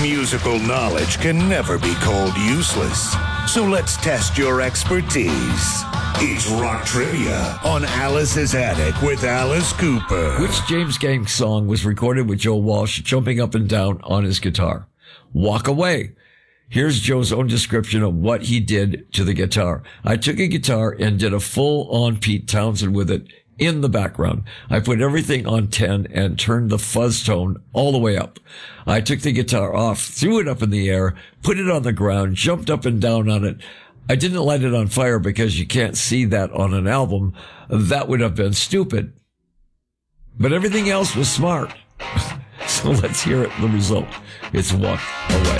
musical knowledge can never be called useless. So let's test your expertise. It's Rock Trivia on Alice's Attic with Alice Cooper. Which James Gang song was recorded with Joe Walsh jumping up and down on his guitar? Walk Away. Here's Joe's own description of what he did to the guitar. I took a guitar and did a full-on Pete Townsend with it in the background. I put everything on 10 and turned the fuzz tone all the way up. I took the guitar off, threw it up in the air, put it on the ground, jumped up and down on it. I didn't light it on fire because you can't see that on an album. That would have been stupid. But everything else was smart. So let's hear it, the result. It's Walk Away.